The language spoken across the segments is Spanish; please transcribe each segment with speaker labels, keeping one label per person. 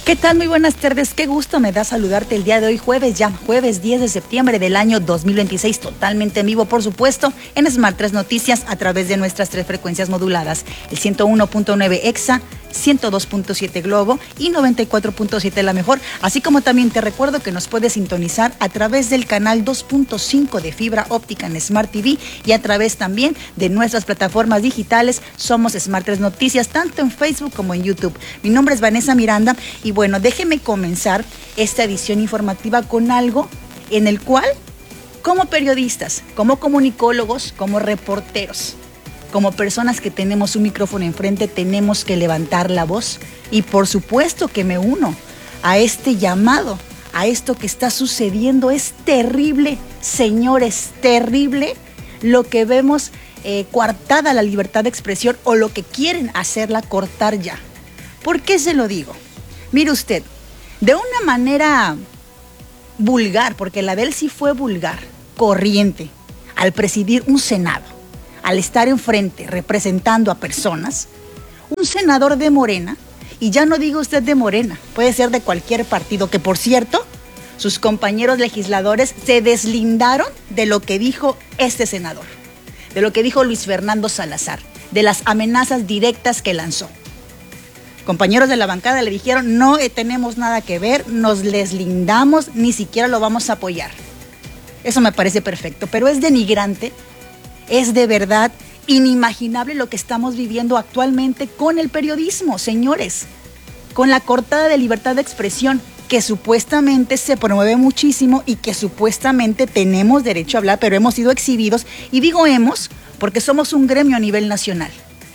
Speaker 1: ¿Qué tal? Muy buenas tardes, qué gusto me da saludarte el día de hoy, jueves 10 de septiembre del año 2026, totalmente en vivo, por supuesto, en Smart 3 Noticias a través de nuestras 3 frecuencias moduladas, el 101.9 EXA, 102.7 Globo y 94.7 La Mejor, así como también te recuerdo que nos puedes sintonizar a través del canal 2.5 de fibra óptica en Smart TV y a través también de nuestras plataformas digitales. Somos Smart 3 Noticias, tanto en Facebook como en YouTube. Mi nombre es Vanessa Miranda y bueno, déjeme comenzar esta edición informativa con algo en el cual, como periodistas, como comunicólogos, como reporteros, como personas que tenemos un micrófono enfrente, tenemos que levantar la voz y por supuesto que me uno a este llamado, a esto que está sucediendo. Es terrible, señores, terrible lo que vemos, coartada la libertad de expresión o lo que quieren hacerla cortar ya. ¿Por qué se lo digo? Mire usted, de una manera vulgar, porque la de él sí fue vulgar, corriente, al presidir un Senado, al estar enfrente representando a personas, un senador de Morena, y ya no diga usted de Morena, puede ser de cualquier partido, que por cierto, sus compañeros legisladores se deslindaron de lo que dijo este senador, de lo que dijo Luis Fernando Salazar, de las amenazas directas que lanzó. Compañeros de la bancada le dijeron, no tenemos nada que ver, nos deslindamos, ni siquiera lo vamos a apoyar. Eso me parece perfecto, pero es denigrante, es de verdad inimaginable lo que estamos viviendo actualmente con el periodismo, señores, con la cortada de libertad de expresión, que supuestamente se promueve muchísimo y que supuestamente tenemos derecho a hablar, pero hemos sido exhibidos, y digo hemos porque somos un gremio a nivel nacional.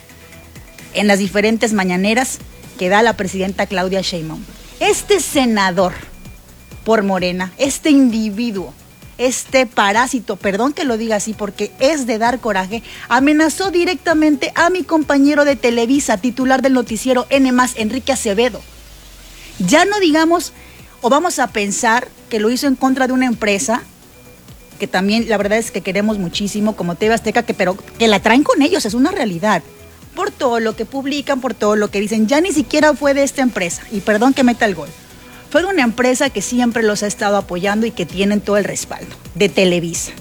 Speaker 1: En las diferentes mañaneras que da la presidenta Claudia Sheinbaum, este senador por Morena, este individuo, este parásito, perdón que lo diga así porque es de dar coraje, amenazó directamente a mi compañero de Televisa, titular del noticiero N+, Enrique Acevedo. Ya no digamos, o vamos a pensar que lo hizo en contra de una empresa, que también la verdad es que queremos muchísimo, como TV Azteca, pero que la traen con ellos, es una realidad. Por todo lo que publican, por todo lo que dicen, ya ni siquiera fue de esta empresa, y perdón que meta el gol, fue de una empresa que siempre los ha estado apoyando y que tienen todo el respaldo, de Televisa.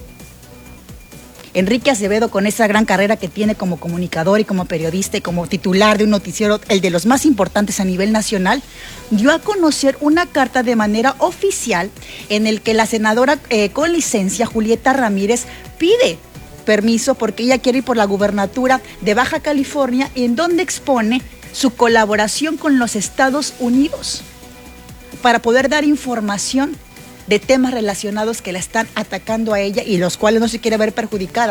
Speaker 1: Enrique Acevedo, con esa gran carrera que tiene como comunicador y como periodista y como titular de un noticiero, el de los más importantes a nivel nacional, dio a conocer una carta de manera oficial en el que la senadora con licencia, Julieta Ramírez, pide permiso porque ella quiere ir por la gubernatura de Baja California, en donde expone su colaboración con los Estados Unidos para poder dar información de temas relacionados que la están atacando a ella y los cuales no se quiere ver perjudicada.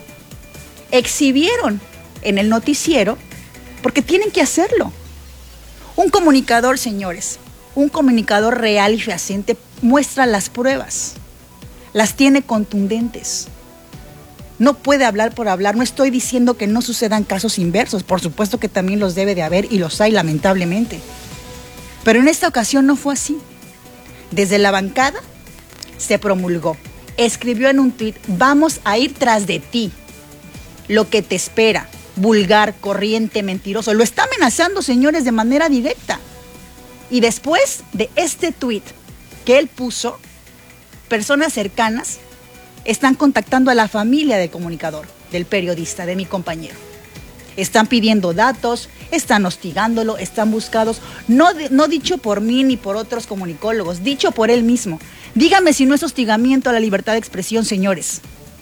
Speaker 1: Exhibieron en el noticiero porque tienen que hacerlo. Un comunicador, señores, un comunicador real y fehaciente muestra las pruebas, las tiene contundentes. No puede hablar por hablar. No estoy diciendo que no sucedan casos inversos. Por supuesto que también los debe de haber y los hay, lamentablemente. Pero en esta ocasión no fue así. Desde la bancada se promulgó. Escribió en un tuit, vamos a ir tras de ti. Lo que te espera, vulgar, corriente, mentiroso. Lo está amenazando, señores, de manera directa. Y después de este tuit que él puso, personas cercanas están contactando a la familia del comunicador, del periodista, de mi compañero. Están pidiendo datos, están hostigándolo, están buscados, no dicho por mí ni por otros comunicólogos, dicho por él mismo. Dígame si no es hostigamiento a la libertad de expresión, señores.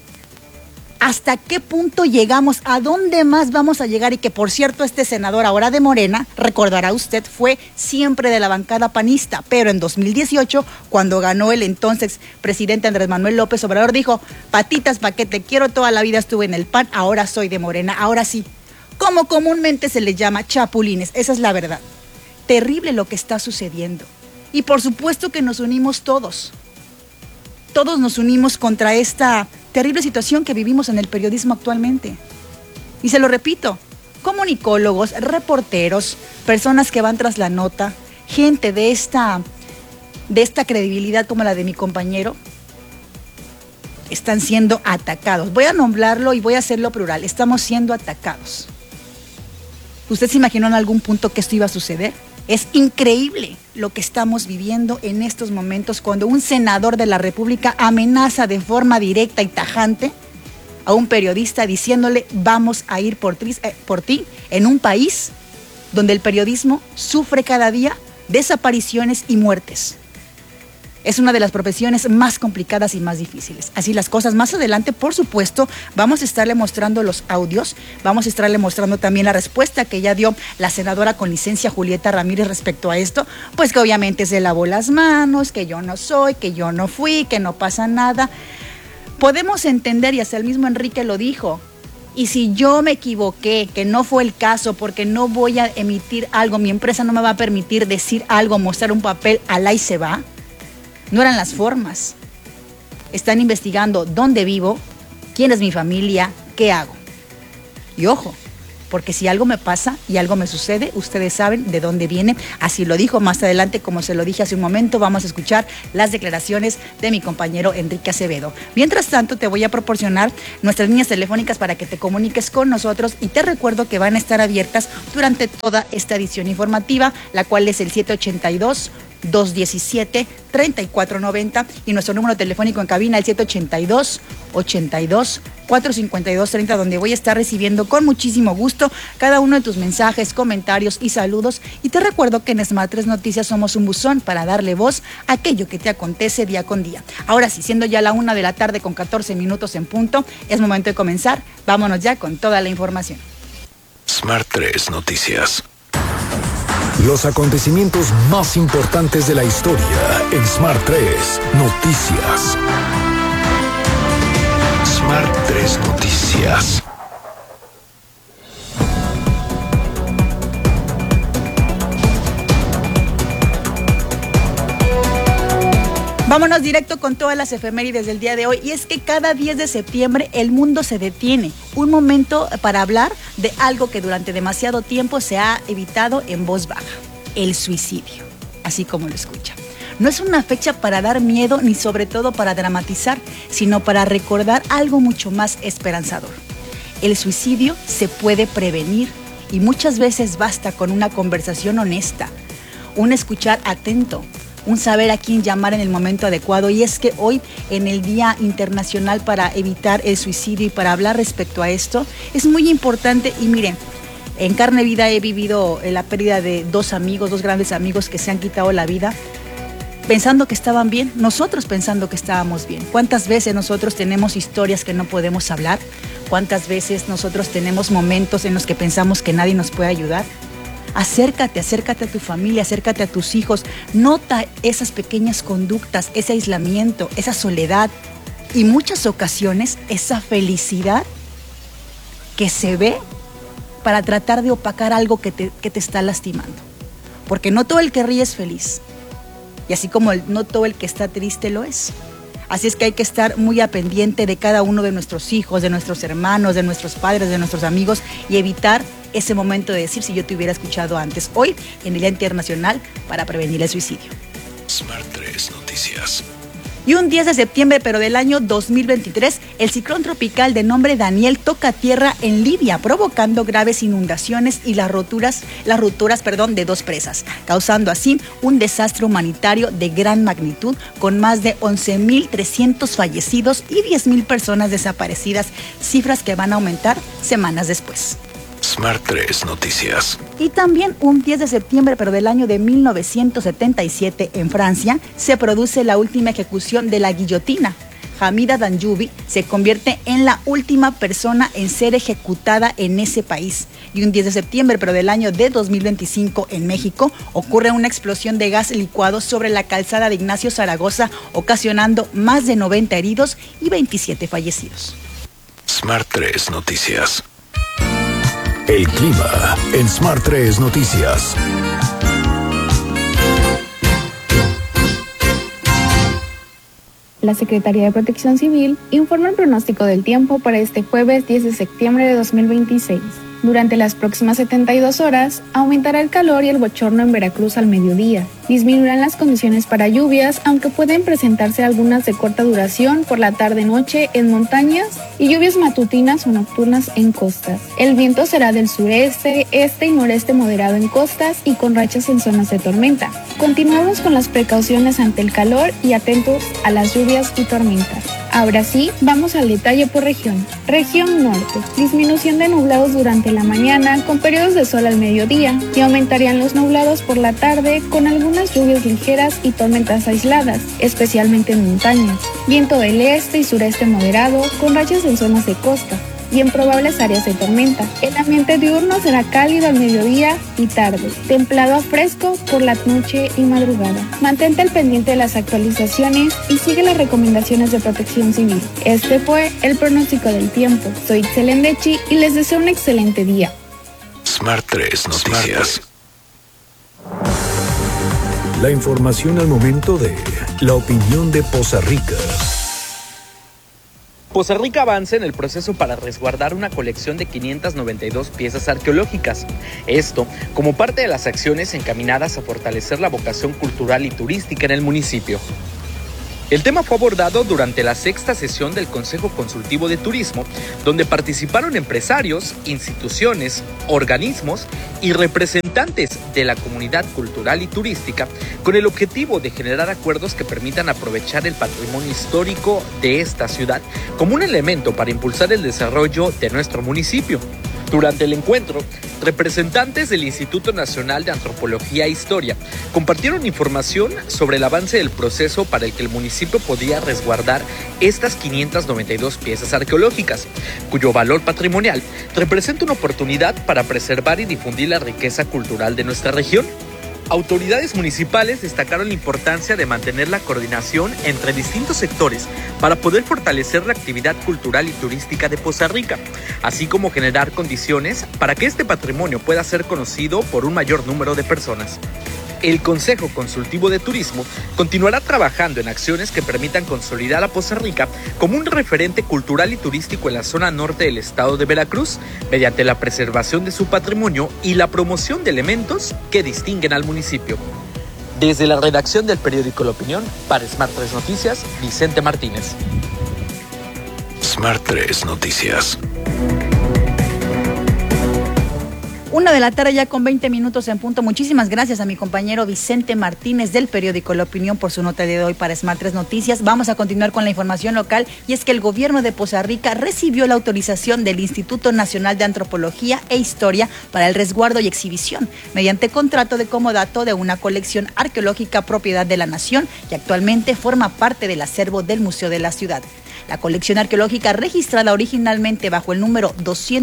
Speaker 1: ¿Hasta qué punto llegamos? ¿A dónde más vamos a llegar? Y que, por cierto, este senador ahora de Morena, recordará usted, fue siempre de la bancada panista, pero en 2018, cuando ganó el entonces presidente Andrés Manuel López Obrador, dijo, patitas pa' que te quiero, toda la vida estuve en el PAN, ahora soy de Morena, ahora sí. Como comúnmente se les llama, chapulines, esa es la verdad. Terrible lo que está sucediendo. Y por supuesto que nos unimos todos. Todos nos unimos contra esta terrible situación que vivimos en el periodismo actualmente. Y se lo repito, comunicólogos, reporteros, personas que van tras la nota, gente de esta credibilidad como la de mi compañero, están siendo atacados. Voy a nombrarlo y voy a hacerlo plural. Estamos siendo atacados. ¿Usted se imaginó en algún punto que esto iba a suceder? Es increíble lo que estamos viviendo en estos momentos cuando un senador de la República amenaza de forma directa y tajante a un periodista diciéndole vamos a ir por ti en un país donde el periodismo sufre cada día desapariciones y muertes. Es una de las profesiones más complicadas y más difíciles. Así las cosas. Más adelante, por supuesto, vamos a estarle mostrando los audios, vamos a estarle mostrando también la respuesta que ya dio la senadora con licencia Julieta Ramírez respecto a esto, pues que obviamente se lavó las manos, que yo no soy, que yo no fui, que no pasa nada. Podemos entender, y hasta el mismo Enrique lo dijo, y si yo me equivoqué, que no fue el caso, porque no voy a emitir algo, mi empresa no me va a permitir decir algo, mostrar un papel, alá y se va. No eran las formas. Están investigando dónde vivo, quién es mi familia, qué hago. Y ojo, porque si algo me pasa y algo me sucede, ustedes saben de dónde viene. Así lo dijo. Más adelante, como se lo dije hace un momento, vamos a escuchar las declaraciones de mi compañero Enrique Acevedo. Mientras tanto, te voy a proporcionar nuestras líneas telefónicas para que te comuniques con nosotros, y te recuerdo que van a estar abiertas durante toda esta edición informativa, la cual es el 782-217-3490 y nuestro número telefónico en cabina el 782-82-452-30, donde voy a estar recibiendo con muchísimo gusto cada uno de tus mensajes, comentarios y saludos. Y te recuerdo que en Smart 3 Noticias somos un buzón para darle voz a aquello que te acontece día con día. Ahora sí, siendo ya la 1 de la tarde con 14 minutos en punto, es momento de comenzar. Vámonos ya con toda la información.
Speaker 2: Smart 3 Noticias. Los acontecimientos más importantes de la historia en Smart 3 Noticias. Smart 3 Noticias.
Speaker 1: Vámonos directo con todas las efemérides del día de hoy. Y es que cada 10 de septiembre el mundo se detiene. Un momento para hablar de algo que durante demasiado tiempo se ha evitado en voz baja: el suicidio, así como lo escucha. No es una fecha para dar miedo ni sobre todo para dramatizar, sino para recordar algo mucho más esperanzador. El suicidio se puede prevenir y muchas veces basta con una conversación honesta, un escuchar atento, un saber a quién llamar en el momento adecuado. Y es que hoy, en el Día Internacional para Evitar el Suicidio y para hablar respecto a esto, es muy importante. Y miren, en carne vida he vivido la pérdida de dos grandes amigos que se han quitado la vida pensando que estaban bien, nosotros pensando que estábamos bien. ¿Cuántas veces nosotros tenemos historias que no podemos hablar? ¿Cuántas veces nosotros tenemos momentos en los que pensamos que nadie nos puede ayudar? Acércate a tu familia, acércate a tus hijos. Nota esas pequeñas conductas, ese aislamiento, esa soledad y muchas ocasiones esa felicidad que se ve para tratar de opacar algo que te está lastimando. Porque no todo el que ríe es feliz, y así como no todo el que está triste lo es. Así es que hay que estar muy a pendiente de cada uno de nuestros hijos, de nuestros hermanos, de nuestros padres, de nuestros amigos, y evitar ese momento de decir: si yo te hubiera escuchado antes. Hoy, en el Día Internacional para Prevenir el Suicidio.
Speaker 2: Smart 3 Noticias.
Speaker 1: Y un 10 de septiembre, pero del año 2023, el ciclón tropical de nombre Daniel toca tierra en Libia, provocando graves inundaciones y las rupturas de dos presas, causando así un desastre humanitario de gran magnitud, con más de 11.300 fallecidos y 10.000 personas desaparecidas, cifras que van a aumentar semanas después.
Speaker 2: Smart 3 Noticias.
Speaker 1: Y también un 10 de septiembre, pero del año de 1977, en Francia, se produce la última ejecución de la guillotina. Hamida Danjoubi se convierte en la última persona en ser ejecutada en ese país. Y un 10 de septiembre, pero del año de 2025, en México, ocurre una explosión de gas licuado sobre la calzada de Ignacio Zaragoza, ocasionando más de 90 heridos y 27 fallecidos.
Speaker 2: Smart 3 Noticias. El clima en Smart 3 Noticias.
Speaker 3: La Secretaría de Protección Civil informa el pronóstico del tiempo para este jueves 10 de septiembre de 2026. Durante las próximas 72 horas, aumentará el calor y el bochorno en Veracruz al mediodía, Disminuirán las condiciones para lluvias, aunque pueden presentarse algunas de corta duración por la tarde-noche en montañas y lluvias matutinas o nocturnas en costas. El viento será del sureste, este y noreste moderado en costas y con rachas en zonas de tormenta. Continuamos con las precauciones ante el calor y atentos a las lluvias y tormentas. Ahora sí, vamos al detalle por región. Región norte, disminución de nublados durante la mañana con periodos de sol al mediodía y aumentarían los nublados por la tarde con algunas lluvias ligeras y tormentas aisladas, especialmente en montañas. Viento del este y sureste moderado con rachas en zonas de costa y en probables áreas de tormenta. El ambiente diurno será cálido al mediodía y tarde, templado a fresco por la noche y madrugada. Mantente al pendiente de las actualizaciones y sigue las recomendaciones de Protección Civil. Este fue el pronóstico del tiempo. Soy Itzel Endechi y les deseo un excelente día.
Speaker 2: Smart 3 Noticias. La información al momento de la opinión de Poza Rica.
Speaker 4: Poza Rica avanza en el proceso para resguardar una colección de 592 piezas arqueológicas. Esto como parte de las acciones encaminadas a fortalecer la vocación cultural y turística en el municipio. El tema fue abordado durante la 6ª sesión del Consejo Consultivo de Turismo, donde participaron empresarios, instituciones, organismos y representantes de la comunidad cultural y turística, con el objetivo de generar acuerdos que permitan aprovechar el patrimonio histórico de esta ciudad como un elemento para impulsar el desarrollo de nuestro municipio. Durante el encuentro, representantes del Instituto Nacional de Antropología e Historia compartieron información sobre el avance del proceso para el que el municipio podía resguardar estas 592 piezas arqueológicas, cuyo valor patrimonial representa una oportunidad para preservar y difundir la riqueza cultural de nuestra región. Autoridades municipales destacaron la importancia de mantener la coordinación entre distintos sectores para poder fortalecer la actividad cultural y turística de Poza Rica, así como generar condiciones para que este patrimonio pueda ser conocido por un mayor número de personas. El Consejo Consultivo de Turismo continuará trabajando en acciones que permitan consolidar a Poza Rica como un referente cultural y turístico en la zona norte del estado de Veracruz, mediante la preservación de su patrimonio y la promoción de elementos que distinguen al municipio. Desde la redacción del periódico La Opinión, para Smart 3 Noticias, Vicente Martínez.
Speaker 2: Smart 3 Noticias.
Speaker 1: 1:00 ya con 20 minutos en punto. Muchísimas gracias a mi compañero Vicente Martínez del periódico La Opinión por su nota de hoy para Smart 3 Noticias. Vamos a continuar con la información local y es que el gobierno de Poza Rica recibió la autorización del Instituto Nacional de Antropología e Historia para el resguardo y exhibición mediante contrato de comodato de una colección arqueológica propiedad de la nación que actualmente forma parte del acervo del Museo de la Ciudad. La colección arqueológica registrada originalmente bajo el número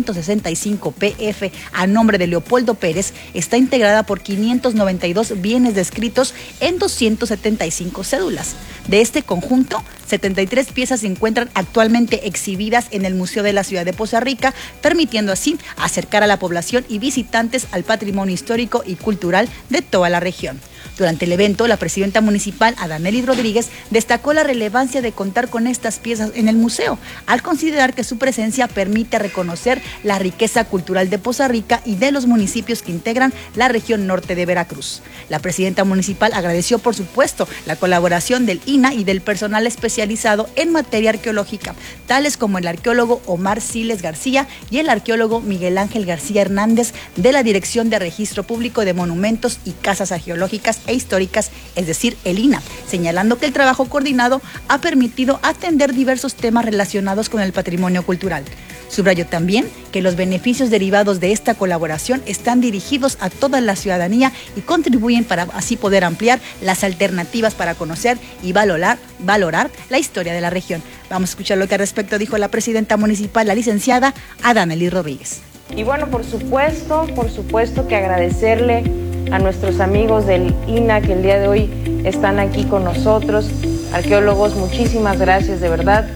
Speaker 1: 265 PF a nombre de Leopoldo Pérez está integrada por 592 bienes descritos en 275 cédulas. De este conjunto, 73 piezas se encuentran actualmente exhibidas en el Museo de la Ciudad de Poza Rica, permitiendo así acercar a la población y visitantes al patrimonio histórico y cultural de toda la región. Durante el evento, la presidenta municipal, Adanelis Rodríguez, destacó la relevancia de contar con estas piezas en el museo, al considerar que su presencia permite reconocer la riqueza cultural de Poza Rica y de los municipios que integran la región norte de Veracruz. La presidenta municipal agradeció, por supuesto, la colaboración del INA y del personal especializado en materia arqueológica, tales como el arqueólogo Omar Siles García y el arqueólogo Miguel Ángel García Hernández de la Dirección de Registro Público de Monumentos y Casas Arqueológicas e Históricas, es decir, el INA, señalando que el trabajo coordinado ha permitido atender diversos temas relacionados con el patrimonio cultural. Subrayó también que los beneficios derivados de esta colaboración están dirigidos a toda la ciudadanía y contribuyen para así poder ampliar las alternativas para conocer y valorar la historia de la región. Vamos a escuchar lo que al respecto dijo la presidenta municipal, la licenciada Adanelis Rodríguez.
Speaker 5: Y bueno, por supuesto que agradecerle a nuestros amigos del INA que el día de hoy están aquí con nosotros. Arqueólogos, muchísimas gracias, de verdad.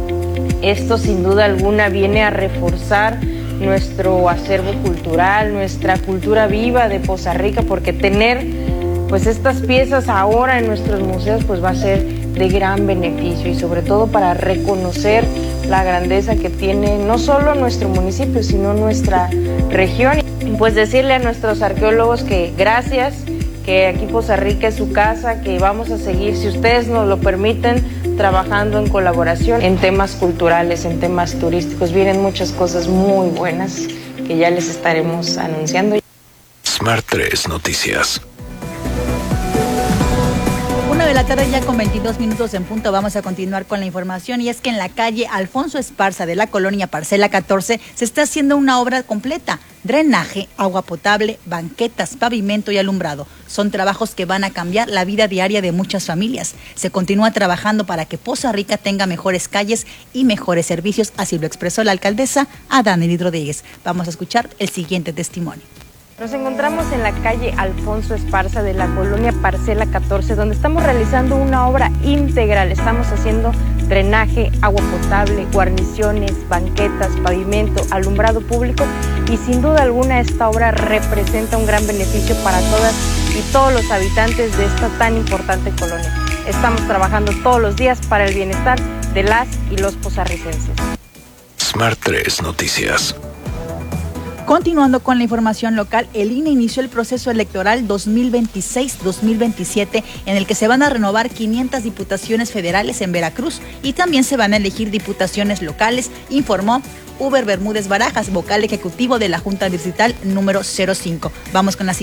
Speaker 5: Esto sin duda alguna viene a reforzar nuestro acervo cultural, nuestra cultura viva de Poza Rica, porque tener pues estas piezas ahora en nuestros museos pues va a ser de gran beneficio y sobre todo para reconocer la grandeza que tiene no solo nuestro municipio, sino nuestra región. Pues decirle a nuestros arqueólogos que gracias, que aquí Poza Rica es su casa, que vamos a seguir, si ustedes nos lo permiten, trabajando en colaboración en temas culturales, en temas turísticos. Vienen muchas cosas muy buenas que ya les estaremos anunciando.
Speaker 2: Smart 3 Noticias.
Speaker 1: 1:00 ya con 22 minutos en punto. Vamos a continuar con la información, y es que en la calle Alfonso Esparza de la colonia Parcela 14 se está haciendo una obra completa: drenaje, agua potable, banquetas, pavimento y alumbrado. Son trabajos que van a cambiar la vida diaria de muchas familias. Se continúa trabajando para que Poza Rica tenga mejores calles y mejores servicios, así lo expresó la alcaldesa Adanelis Rodríguez. Vamos a escuchar el siguiente testimonio.
Speaker 5: Nos encontramos en la calle Alfonso Esparza de la colonia Parcela 14, donde estamos realizando una obra integral. Estamos haciendo drenaje, agua potable, guarniciones, banquetas, pavimento, alumbrado público, y sin duda alguna esta obra representa un gran beneficio para todas y todos los habitantes de esta tan importante colonia. Estamos trabajando todos los días para el bienestar de las y los pozarricenses.
Speaker 2: Smart 3 Noticias.
Speaker 1: Continuando con la información local, el INE inició el proceso electoral 2026-2027, en el que se van a renovar 500 diputaciones federales en Veracruz y también se van a elegir diputaciones locales, informó Uber Bermúdez Barajas, vocal ejecutivo de la Junta Distrital número 05. Vamos con la siguiente.